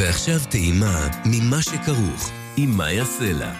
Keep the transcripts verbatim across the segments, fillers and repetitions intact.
ועכשיו טעימה ממה שכרוך עם מאיה סלע.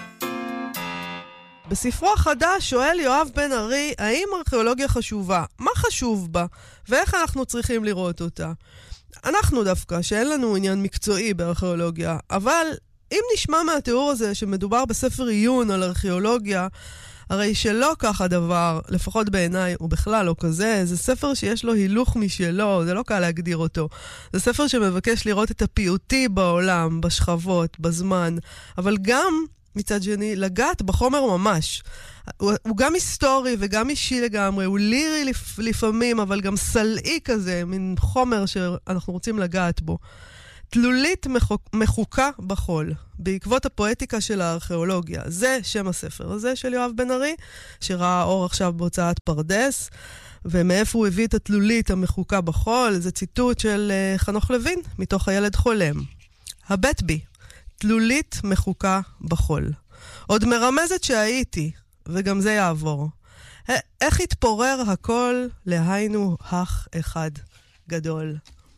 בספרו החדש שואל יואב בן ארי, האם ארכיאולוגיה חשובה? מה חשוב בה? ואיך אנחנו צריכים לראות אותה? אנחנו דווקא, שאין לנו עניין מקצועי בארכיאולוגיה, אבל אם נשמע מהתיאור הזה שמדובר בספר עיון על ארכיאולוגיה, הרי שלא כך הדבר, לפחות בעיניי, הוא בכלל לא כזה. זה ספר שיש לו הילוך משלו, זה לא קל להגדיר אותו. זה ספר שמבקש לראות את הפיוטי בעולם, בשכבות, בזמן, אבל גם, מצד שני, לגעת בחומר ממש. הוא, הוא גם היסטורי וגם אישי לגמרי, הוא לירי לפ, לפעמים, אבל גם סלעי כזה, מין חומר שאנחנו רוצים לגעת בו. תלולית מחוקה בחול, בעקבות הפואטיקה של הארכיאולוגיה. זה שם הספר הזה של יואב בן ארי, שראה אור עכשיו בהוצאת פרדס, ומאיפה הוא הביא את התלולית המחוקה בחול, זה ציטוט של uh, חנוך לוין, מתוך הילד חולם. הבט בי, תלולית מחוקה בחול. עוד מרמזת שהייתי, וגם זה יעבור. איך התפורר הכל להיינו הך אחד גדול.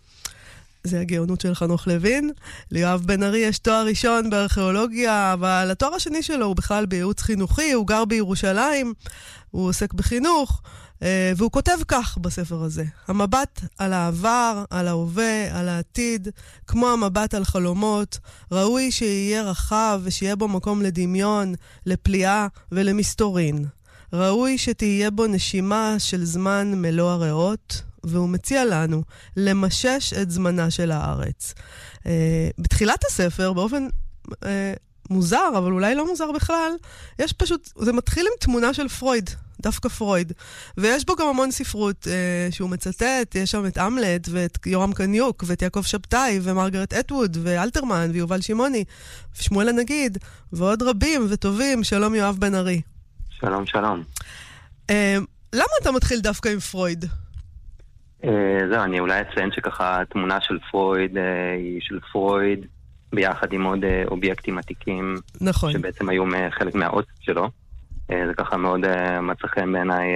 זה הגאונות של חנוך לוין. ליואב בן ארי יש תואר ראשון בארכיאולוגיה, אבל התואר השני שלו הוא בכלל בייעוץ חינוכי, הוא גר בירושלים, הוא עוסק בחינוך, והוא כותב כך בספר הזה. המבט על העבר, על ההווה, על העתיד, כמו המבט על חלומות, ראוי שיהיה רחב ושיהיה בו מקום לדמיון, לפליאה ולמסתורין. ראוי שתהיה בו נשימה של זמן מלוא הריאות, והוא מציע לנו למשש את זמנה של הארץ. Uh, בתחילת הספר, באופן uh, מוזר, אבל אולי לא מוזר בכלל, יש פשוט, זה מתחיל עם תמונה של פרויד, דווקא פרויד. ויש בו גם המון ספרות uh, שהוא מצטט, יש שם את אמלט, ואת יורם קניוק, ואת יעקב שבתאי, ומרגרט אטווד, ואלתרמן, ויובל שמעוני, ושמואל הנגיד, ועוד רבים וטובים. שלום יואב בן ארי. שלום, שלום. Uh, למה אתה מתחיל דווקא עם פרויד? זהו, אני אולי אציין שככה התמונה של פרויד היא של פרויד ביחד עם עוד אובייקטים עתיקים, נכון, שבעצם היו חלק מהאוסף שלו. זה ככה מאוד מצא חן בעיניי,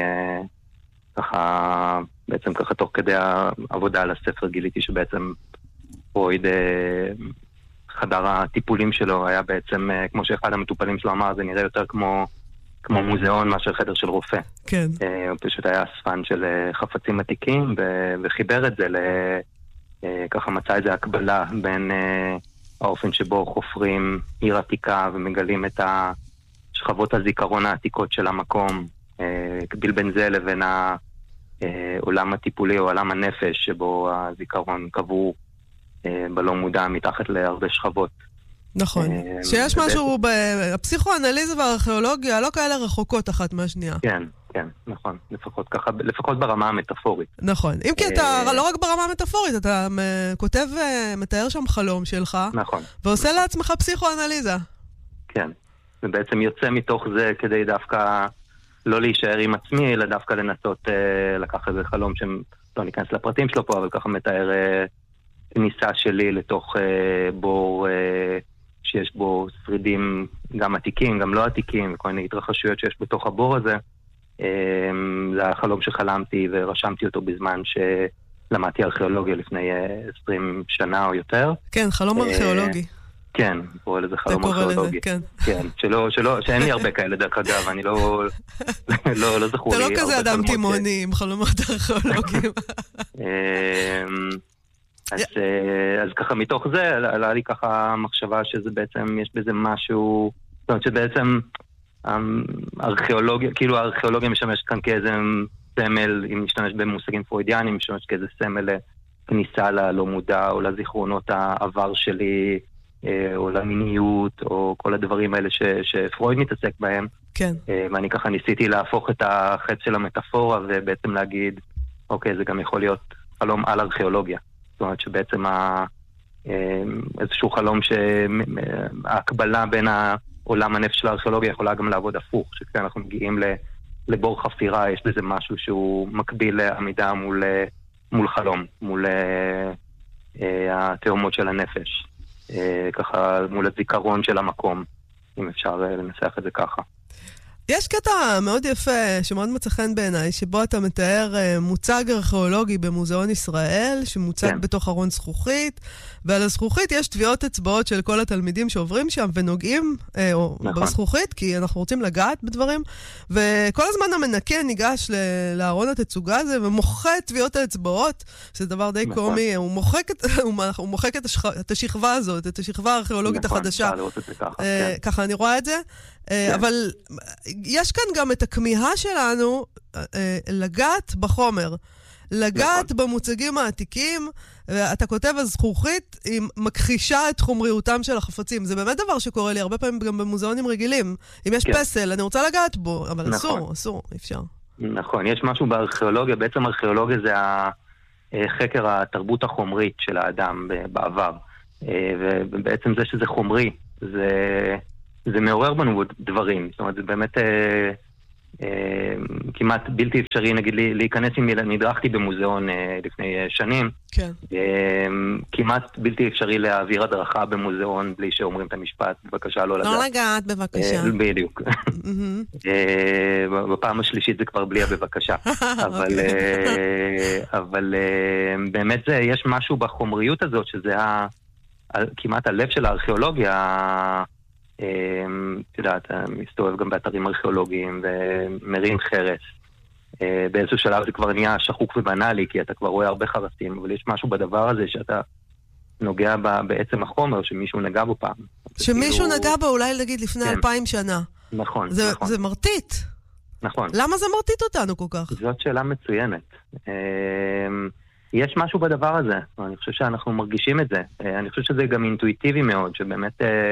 ככה בעצם ככה תוך כדי העבודה על הספר גיליתי שבעצם פרויד, חדר הטיפולים שלו היה בעצם, כמו שאחד המטופלים שלו אמר, זה נראה יותר כמו כמו מוזיאון, מאשר חדר של רופא. כן. הוא פשוט היה אספן של חפצים עתיקים, וחיבר את זה, ככה מצא איזו הקבלה בין האופן שבו חופרים עיר עתיקה, ומגלים את שכבות הזיכרון העתיקות של המקום, קביל בין זה לבין העולם הטיפולי, או עולם הנפש, שבו הזיכרון קבור בלא מודע מתחת להרבה שכבות. נכון, שיש משהו, הפסיכואנליזה והארכיאולוגיה לא כאלה רחוקות אחת מהשנייה. כן, כן, נכון, לפחות ככה, לפחות ברמה המטאפורית. נכון, אם כי אתה לא רק ברמה המטאפורית, אתה כותב ומתאר שם חלום שלך, נכון, ועושה לעצמך פסיכואנליזה. כן, ובעצם יוצא מתוך זה כדי דווקא לא להישאר עם עצמי, אלא דווקא לנסות לקחת איזה חלום שלא ניכנס לפרטים שלו פה, אבל ככה מתאר כניסה שלי לתוך בור שיש בו שרידים גם עתיקים, גם לא עתיקים, וכל מיני התרחשויות שיש בתוך הבור הזה. זה החלום שחלמתי ורשמתי אותו בזמן שלמדתי ארכיאולוגיה לפני עשרים שנה או יותר. כן, חלום ארכיאולוגי. כן, קורא לזה חלום ארכיאולוגי. כן. כן, שלא, שלא, שאין לי הרבה כאלה דרך אגב, אני לא, לא, לא זכור לי. אתה לא כזה אדם תימוני עם חלומות ארכיאולוגיים. אז, אז ככה מתוך זה עלה לי ככה מחשבה שזה בעצם, יש בזה משהו, זאת אומרת שבעצם ארכיאולוגיה, כאילו הארכיאולוגיה משמשת כאן כאיזה סמל, אם נשתמש במושגים פרוידיאנים, משמשת כאיזה סמל לכניסה ללא מודע, או לזיכרונות העבר שלי, או למיניות, או כל הדברים האלה ש, שפרויד מתעסק בהם. כן. ואני ככה ניסיתי להפוך את החץ של המטאפורה, ובעצם להגיד, אוקיי, זה גם יכול להיות חלום על ארכיאולוגיה. זאת אומרת שבעצם איזשהו חלום שההקבלה בין העולם הנפש של הארכיאולוגיה יכולה גם לעבוד הפוך, שכשאנחנו מגיעים לבור חפירה יש בזה משהו שהוא מקביל לעמידה מול, מול חלום, מול התאומות של הנפש, ככה מול הזיכרון של המקום, אם אפשר לנסח את זה ככה. יש קטע מאוד יפה, שמאוד מצא חן בעיניי, שבו אתה מתאר מוצג ארכיאולוגי במוזיאון ישראל, שמוצג כן. בתוך ארון זכוכית, ועל הזכוכית יש טביעות אצבעות של כל התלמידים שעוברים שם ונוגעים או נכון. בזכוכית, כי אנחנו רוצים לגעת בדברים, וכל הזמן המנקה ניגש לארון התצוגה הזה, ומוחק טביעות האצבעות, שזה דבר די נכון. קומי, הוא מוחק, את, הוא מוחק את, השכ... את השכבה הזאת, את השכבה הארכיאולוגית נכון, החדשה. ככה, כן. ככה אני רואה את זה. כן. אבל יש כאן גם את הכמיהה שלנו לגעת בחומר, לגעת נכון. במוצגים העתיקים, ואתה כותב הזכוכית, היא מכחישה את חומריותם של החפצים. זה באמת דבר שקורה לי הרבה פעמים גם במוזיאונים רגילים. אם יש כן. פסל, אני רוצה לגעת בו, אבל נכון. אסור, אסור, אי אפשר. נכון, יש משהו בארכיאולוגיה, בעצם ארכיאולוגיה זה חקר התרבות החומרית של האדם בעבר, ובעצם זה שזה חומרי, זה... זה מעורר בנו דברים, זאת אומרת, זה באמת אה, אה, כמעט בלתי אפשרי, נגיד, להיכנס עם ילד, נדרכתי במוזיאון אה, לפני אה, שנים, כן. אה, כמעט בלתי אפשרי להעביר הדרכה במוזיאון בלי שאומרים את המשפט, בבקשה לא לגעת. לא לגעת, בבקשה. אה, בדיוק. אה, בפעם השלישית זה כבר בלי הבבקשה. אבל, אה, אבל אה, באמת זה, יש משהו בחומריות הזאת, שזה ה, כמעט הלב של הארכיאולוגיה, אתה יודע, אתה מסתובב גם באתרים ארכיאולוגיים ומרים חרס. באיזשהו שלב זה כבר נהיה שחוק ובנאלי, כי אתה כבר רואה הרבה חרסים, אבל יש משהו בדבר הזה שאתה נוגע בעצם החומר, שמישהו נגע בו פעם. שמישהו נגע בו אולי נגיד לפני אלפיים שנה. נכון, נכון. זה מרטיט. נכון. למה זה מרטיט אותנו כל כך? זאת שאלה מצוינת. יש משהו בדבר הזה. אני חושב שאנחנו מרגישים את זה. אני חושב שזה גם אינטואיטיבי מאוד, שבאמת...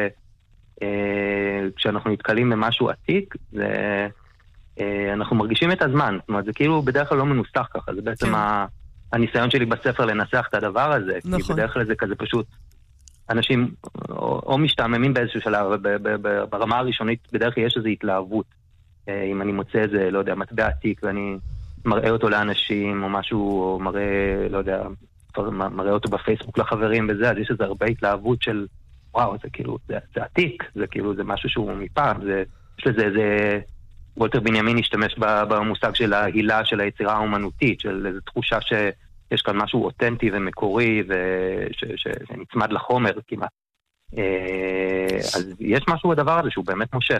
כשאנחנו נתקלים במשהו עתיק, זה, אנחנו מרגישים את הזמן. זאת אומרת, זה כאילו בדרך כלל לא מנוסח ככה. זה בעצם הניסיון שלי בספר לנסח את הדבר הזה. כי בדרך כלל זה כזה פשוט, אנשים או משתעממים באיזשהו שלב, ברמה הראשונית בדרך כלל יש איזו התלהבות. אם אני מוצא איזה, לא יודע, מטבע עתיק, ואני מראה אותו לאנשים, או משהו, או מראה, לא יודע, מראה אותו בפייסבוק לחברים וזה, אז יש איזו הרבה התלהבות של וואו, זה כאילו, זה, זה עתיק, זה כאילו, זה משהו שהוא מפעם, זה, יש לזה איזה, וולטר בנימין השתמש במושג של ההילה של היצירה האומנותית, של איזו תחושה שיש כאן משהו אותנטי ומקורי, ונצמד לחומר כמעט. אז יש משהו בדבר הזה שהוא באמת מושך.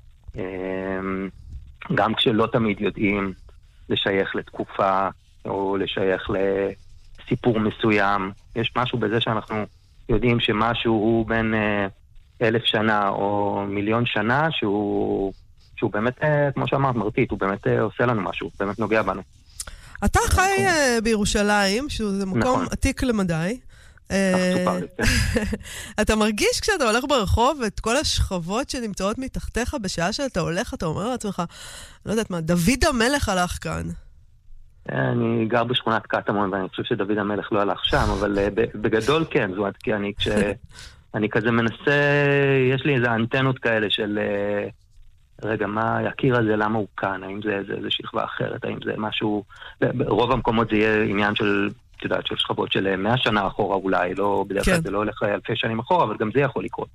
גם כשלא תמיד יודעים לשייך לתקופה, או לשייך לסיפור מסוים, יש משהו בזה שאנחנו יודעים שמשהו הוא בין אה, אלף שנה או מיליון שנה, שהוא, שהוא באמת, אה, כמו שאמרת, מרטיט, הוא באמת אה, עושה לנו משהו, באמת נוגע בנו. אתה חי אה, בירושלים, שזה מקום נכון. עתיק למדי. אה, אתה מרגיש כשאתה הולך ברחוב את כל השכבות שנמצאות מתחתיך בשעה שאתה הולך, אתה אומר לעצמך, לא יודעת מה, דוד המלך הלך כאן. אני גר בשכונת קטמון, ואני חושב שדוד המלך לא הלך שם, אבל בגדול כן, זאת אומרת, כי אני, כשאני כזה מנסה, יש לי איזה אנטנות כאלה של, רגע, מה הקיר הזה, למה הוא כאן? האם זה איזה שכבה אחרת? האם זה משהו, ברוב המקומות זה יהיה עניין של, את יודעת, של שכבות של מאה שנה אחורה אולי, לא, בדרך כלל זה לא הולך אלפי שנים אחורה, אבל גם זה יכול לקרות.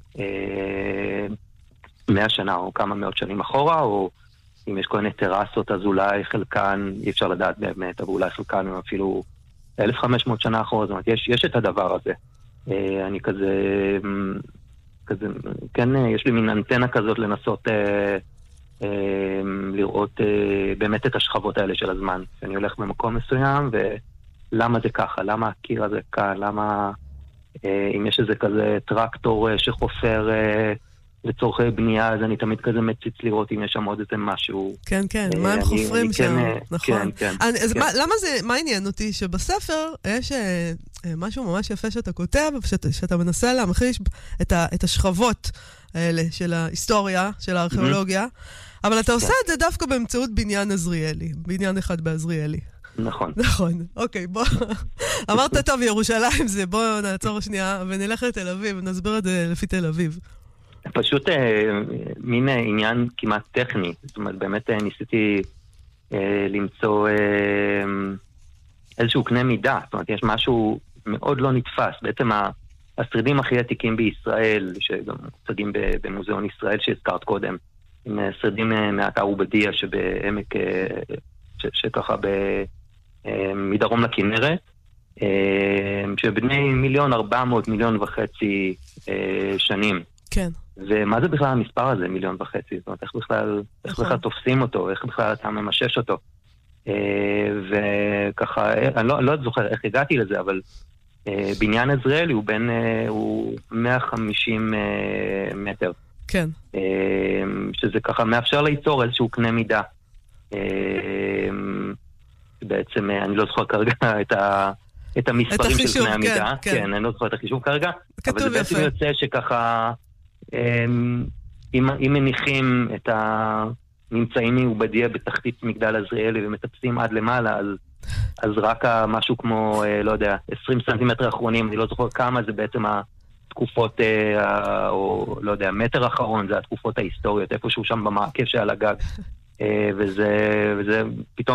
מאה שנה או כמה מאות שנים אחורה, או אם יש כל מיני טרסות, אז אולי חלקן, אי אפשר לדעת באמת, אבל אולי חלקן הם אפילו אלף וחמש מאות שנה אחורה, זאת אומרת, יש, יש את הדבר הזה. אני כזה, כזה, כן, יש לי מין אנטנה כזאת לנסות אה, אה, לראות אה, באמת את השכבות האלה של הזמן. שאני הולך במקום מסוים, ולמה זה ככה? למה הקיר הזה כאן? למה, אה, אם יש איזה כזה טרקטור אה, שחופר... אה, לצורכי בנייה, אז אני תמיד כזה מציץ לראות אם יש שם עוד איזה משהו. כן, כן, מה הם חופרים שם, נכון. למה זה, מה עניין אותי? שבספר יש משהו ממש יפה שאתה כותב, שאתה מנסה להמחיש את השכבות האלה של ההיסטוריה, של הארכיאולוגיה, אבל אתה עושה את זה דווקא באמצעות בניין עזריאלי, בניין אחד בעזריאלי. נכון. נכון, אוקיי, בוא. אמרת טוב, ירושלים זה, בוא נעצור שנייה ונלך לתל אביב, נסביר את זה לפי תל אביב. פשוט אה, מין עניין כמעט טכני, זאת אומרת, באמת אה, ניסיתי אה, למצוא אה, איזשהו קנה מידה, זאת אומרת, יש משהו מאוד לא נתפס, בעצם השרידים הכי עתיקים בישראל, שגם מוצגים במוזיאון ישראל שהזכרת קודם, עם שרידים מאתר עובדיה שבעמק, ש, שככה ב, מדרום לכנרת, שבני מיליון ארבע מאות מיליון וחצי שנים. כן. ומה זה בכלל המספר הזה, מיליון וחצי? זאת אומרת, איך בכלל, איך בכלל תופסים אותו, איך בכלל אתה ממשש אותו? וככה, אני לא, לא זוכר איך הגעתי לזה, אבל בניין עזריאלי הוא בין, הוא מאה וחמישים מטר. כן. שזה ככה מאפשר ליצור איזשהו קנה מידה. בעצם, אני לא זוכר כרגע את ה... את המספרים של קנה המידה. כן, כן, אני לא זוכר את החישוב כרגע. כתוב אבל זה בעצם יפה. יוצא שככה, אם, אם מניחים את הממצאים מעובדיה בתחתית מגדל עזריאלי ומטפסים עד למעלה, אז, אז רק משהו כמו, לא יודע, עשרים סנטימטר האחרונים, אני לא זוכר כמה זה בעצם התקופות, או לא יודע, מטר האחרון, זה התקופות ההיסטוריות, איפשהו שם במעקה שעל הגג. וזה, וזה פתאום